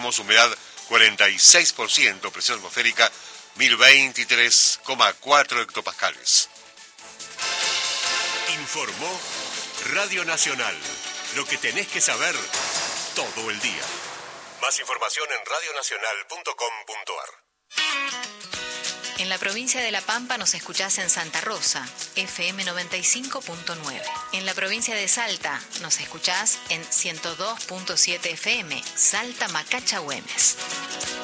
Humedad 46%, presión atmosférica 1023,4 hectopascales. Informó Radio Nacional. Lo que tenés que saber todo el día. Más información en radionacional.com.ar. En la provincia de La Pampa nos escuchás en Santa Rosa, FM 95.9. En la provincia de Salta nos escuchás en 102.7 FM, Salta Macacha Güemes.